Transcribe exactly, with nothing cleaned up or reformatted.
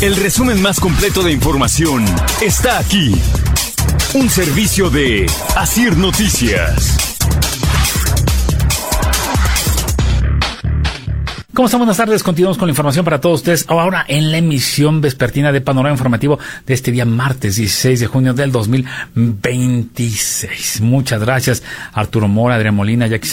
El resumen más completo de información está aquí. Un servicio de Asir Noticias. ¿Cómo están? Buenas tardes. Continuamos con la información para todos ustedes. Ahora en la emisión vespertina de Panorama Informativo de este día martes dieciséis de junio del dos mil veintiséis. Muchas gracias Arturo Mora, Adrián Molina, Jackie